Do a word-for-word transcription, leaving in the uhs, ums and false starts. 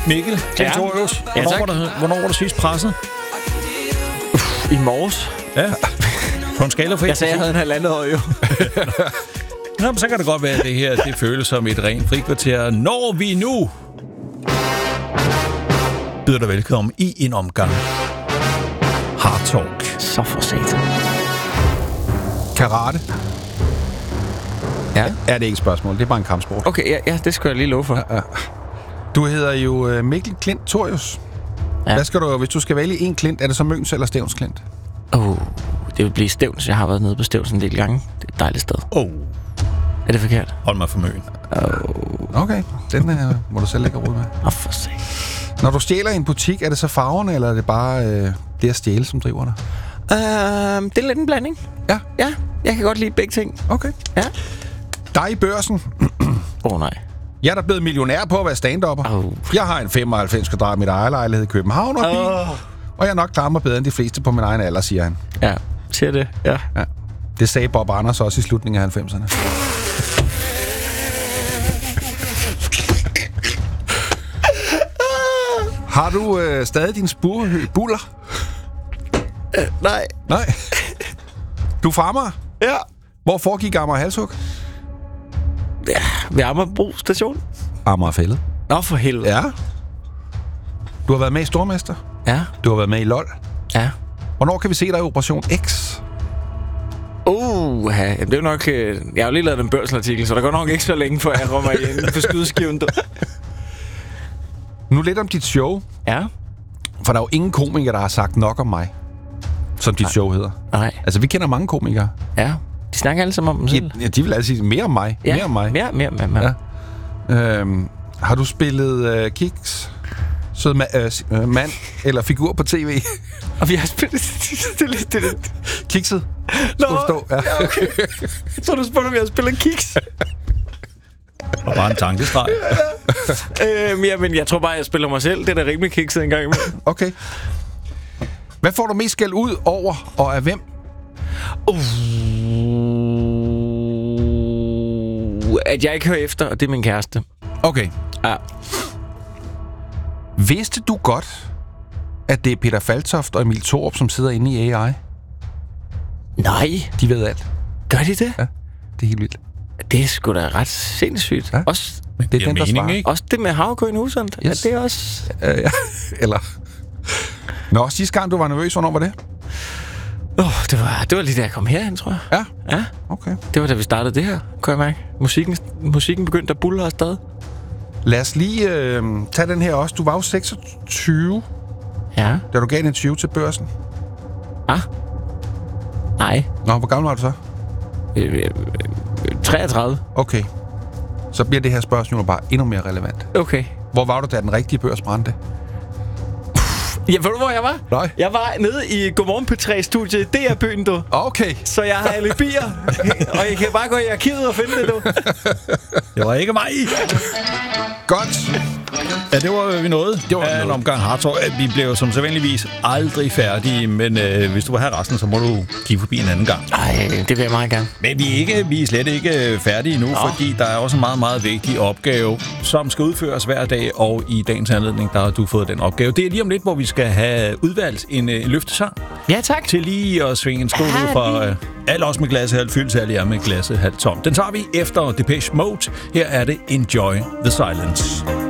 Mikkel Klintorius, ja. hvornår, ja, var hvornår var du sidst presset? I morges. Ja. På en skala for jeg sagde, jeg havde en halvandet år, jo. Nå, men så kan det godt være, at det her det føles som et rent frikvarter, når vi nu byder dig velkommen i en omgang Hard Talk. Så for satan. Karate. Ja. Er det ikke et spørgsmål? Det er bare en kampsport. Okay, ja, ja det skal jeg lige love for. Ja, ja. Du hedder jo Mikkel Klintorius. Ja. Hvad skal du, hvis du skal vælge en klint, er det så Møns eller Stevns Klint? Åh, oh, det vil blive Stevns. Jeg har været nede på Stevns en del gange. Det er et dejligt sted. Åh. Oh. Er det forkert? Hold mig for Møn. Oh. Okay, den uh, må du selv lægge råd med. Åh, oh, for satan. Når du stjæler i en butik, er det så farverne, eller er det bare øh, det at stjæle, som driver dig? Uh, det er lidt en blanding. Ja? Ja, jeg kan godt lide begge ting. Okay. Ja. Dig i Børsen. Åh, oh, nej. Jeg er da blevet millionær på at være stand-upper. Oh. Jeg har en femoghalvfems kvadratmeter ejerlejlighed i København og bil. Oh. Og jeg nok klarer mig bedre end de fleste på min egen alder, siger han. Ja, siger det. Ja. Ja. Det sagde Bob Anders også i slutningen af halvfemserne. Har du øh, stadig din spurhø buller? Øh, nej. Nej. Du er fra Amager? Ja. Hvor foregik Amager Halshug? Ja, ved Amagerbro station. Amagerfællet. Nå, for helvede. Ja. Du har været med i Stormester? Ja. Du har været med i LOL? Ja. Hvornår kan vi se dig i Operation X? Uh, ja. Jamen, det er jo nok... Øh, jeg har jo lige lavet en børsartikel, så der går nok ikke så længe, før jeg kommer ind på skydeskiven. Nu lidt om dit show. Ja. For der er jo ingen komikere, der har sagt nok om mig, som dit Nej. show hedder. Nej. Altså, vi kender mange komikere. Ja. De snakker alle sammen om dem selv. Ja, de vil altid sige mere om mig. Ja. Mere om mig. Mere, mere, mere. mere. Ja. Øhm, har du spillet øh, Kiks? Sød ma- øh, mand eller figur på tv? Og vi har spillet... det, det, det. Kikset? Nå, stå. Ja. Ja, okay. Så du spurgte, om jeg har spillet Kiks? Og bare en tankestreg. øhm, ja, men jeg tror bare, jeg spiller mig selv. Det er da rimelig kikset en gang imellem. Okay. Hvad får du mest skæld ud over, og af hvem? Uh, at jeg ikke hører efter, og det er min kæreste. Okay. Ja. Vidste du godt, at det er Peter Faltoft og Emil Thorup, som sidder inde i A I? Nej. De ved alt. Gør de det? Ja, det er helt vildt. Det er sgu da ret sindssygt. Ja. Også, det er den, der mening, svarer. ikke? også det med havgrøn usand. Yes. Ja, det er også... Øh, ja. Eller... Nå, sidste gang, du var nervøs, hvornår var det? Oh, det, var, det var lige da jeg kom herhen, tror jeg. Ja? Ja. Okay. Det var da vi startede det her, kunne jeg mærke. Musikken, musikken begyndte at bulle afsted. Lad os lige øh, tage den her også. Du var jo seksogtyve, Ja. da du gav en tyve til Børsen. Ah. Nej. Nå, hvor gammel var du så? Øh, øh, treogtredive. Okay. Så bliver det her spørgsmål bare endnu mere relevant. Okay. Hvor var du, da den rigtige børs brændte? Ja, ved du, hvor jeg var? Nej. Jeg var nede i Godmorgen P tre-studiet i D R-byen, du. Okay. Så jeg har alibier, og jeg kan bare gå i arkivet og finde det, du. Det var ikke mig. Godt. Ja, det var vi nåede. Det var ja, en omgang Hard Talk. Vi blev som sædvanligvis aldrig færdige, men øh, hvis du vil have resten, så må du kigge forbi en anden gang. Ej, det vil jeg meget gerne. Men vi er, ikke, vi er slet ikke færdige endnu, Nå. fordi der er også en meget, meget vigtig opgave, som skal udføres hver dag, og i dagens anledning, der har du fået den opgave. Det er lige om lidt, hvor vi skal have udvalgt en øh, løftesang. Ja, tak. Til lige at svinge en skål ud fra øh, alle os med glasset halvt fyldt, særlig er med glasset halvt tom. Den tager vi efter Depeche Mode. Her er det Enjoy the Silence.